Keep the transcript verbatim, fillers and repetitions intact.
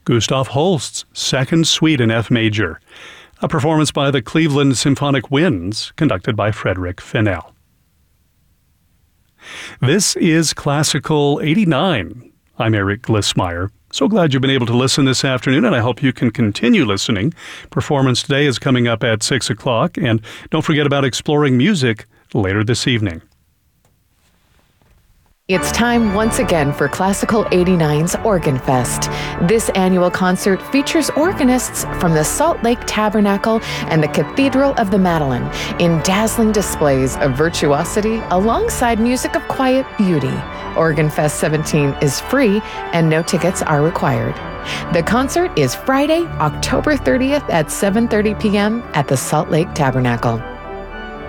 Gustav Holst's Second Suite in F major, a performance by the Cleveland Symphonic Winds, conducted by Frederick Fennell. This is Classical eighty-nine. I'm Eric Glissmeyer. So glad you've been able to listen this afternoon, and I hope you can continue listening. Performance today is coming up at six o'clock, and don't forget about exploring music later this evening. It's time once again for Classical eighty-nine's Organ Fest. This annual concert features organists from the Salt Lake Tabernacle and the Cathedral of the Madeleine in dazzling displays of virtuosity alongside music of quiet beauty. Organ Fest seventeen is free and no tickets are required. The concert is Friday, October thirtieth at seven thirty p.m. at the Salt Lake Tabernacle.